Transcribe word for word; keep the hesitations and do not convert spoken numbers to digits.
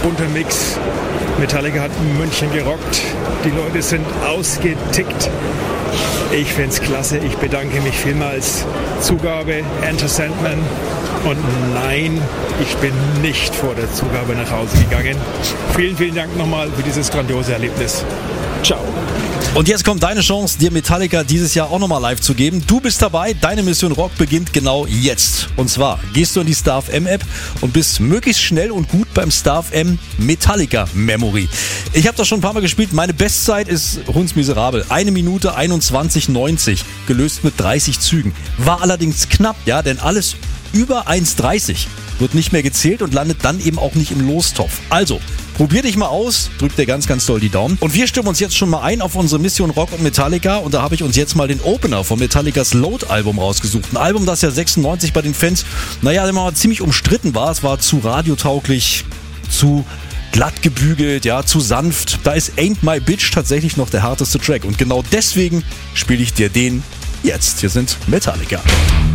bunter Mix. Metallica hat München gerockt. Die Leute sind ausgetickt. Ich find's klasse. Ich bedanke mich vielmals. Zugabe Enter Sandman. Und nein, ich bin nicht vor der Zugabe nach Hause gegangen. Vielen, vielen Dank nochmal für dieses grandiose Erlebnis. Ciao. Und jetzt kommt deine Chance, dir Metallica dieses Jahr auch nochmal live zu geben. Du bist dabei, deine Mission Rock beginnt genau jetzt. Und zwar gehst du in die Star F M App und bist möglichst schnell und gut beim Star F M Metallica Memory. Ich habe das schon ein paar Mal gespielt. Meine Bestzeit ist hundsmiserabel. Eine Minute einundzwanzig neunzig, gelöst mit dreißig Zügen. War allerdings knapp, ja, denn alles über eins dreißig wird nicht mehr gezählt und landet dann eben auch nicht im Lostopf. Also, probier dich mal aus, drück dir ganz, ganz doll die Daumen. Und wir stimmen uns jetzt schon mal ein auf unsere Mission Rock und Metallica. Und da habe ich uns jetzt mal den Opener von Metallicas Load-Album rausgesucht. Ein Album, das ja sechsundneunzig bei den Fans, naja, immer mal ziemlich umstritten war. Es war zu radiotauglich, zu glatt gebügelt, ja, zu sanft. Da ist Ain't My Bitch tatsächlich noch der härteste Track. Und genau deswegen spiele ich dir den jetzt. Hier sind Metallica.